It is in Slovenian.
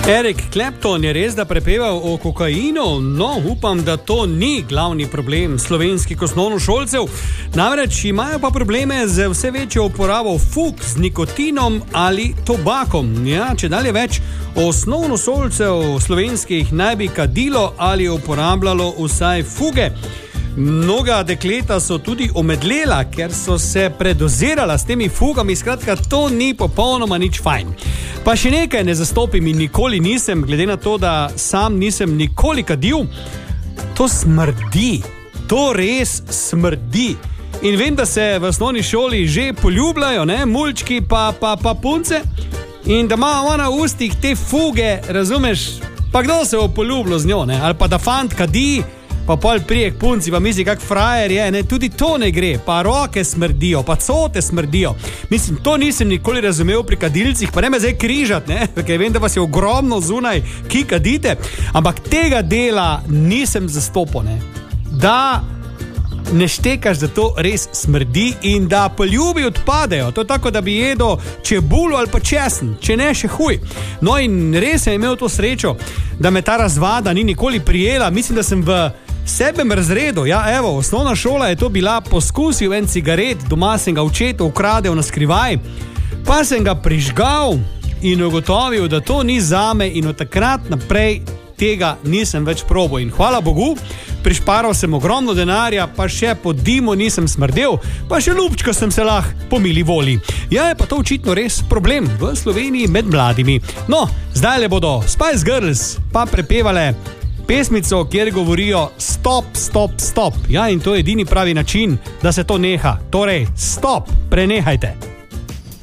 Eric Clapton je res da prepeval o kokainu, no upam, da to ni glavni problem slovenskih osnovnošolcev. Namreč imajo pa probleme z vse večjo uporabo fug z nikotinom ali tobakom. Ja, čedalje več osnovnošolcev slovenskih naj bi kadilo ali uporabljalo vsaj fuge. Mnoga dekleta so tudi omedlela, ker so se predozirala s temi fugami, skratka, to ni popolnoma nič fajn. Pa še nekaj ne zastopim in nikoli nisem, glede na to, da sam nisem nikoli kadil, to smrdi, to res smrdi. In vem, da se v osnovni šoli že poljubljajo, ne, mulčki pa punce, in da ima ona v ustih te fuge, razumeš, pa kdo se bo poljubljal z njo, ne, ali pa da fant kadi, pa pol prije k punci, pa misli, kak frajer je, ne, tudi to ne gre, pa roke smrdijo, pa cote smrdijo. Mislim, to nisem nikoli razumel pri kadilcih, pa ne me zdaj križat, ne, ker vem, da vas je ogromno zunaj, ki kadite, ampak tega dela nisem zastopal, ne, da ne štekaš, da to res smrdi in da poljubi odpadejo. To je tako, da bi jedel čebulo ali pa česen, če ne še huj. No in res sem imel to srečo, da me ta razvada ni nikoli prijela. Mislim, da sem v 7. razredu, ja evo, osnovna šola je to bila, poskusil en cigaret, doma sem ga očetu ukradel na skrivaj, pa sem ga prižgal in ugotovil, da to ni zame in od takrat naprej tega nisem več probal in hvala Bogu, prišparal sem ogromno denarja, pa še po dimu nisem smrdel, pa še lupčka sem se lahko po mili volji. Ja, je pa to očitno res problem v Sloveniji med mladimi. No, zdaj le bodo Spice Girls pa prepevale pesmico, kjer govorijo stop, stop, stop. Ja, in to je edini pravi način, da se to neha. Torej, stop, prenehajte.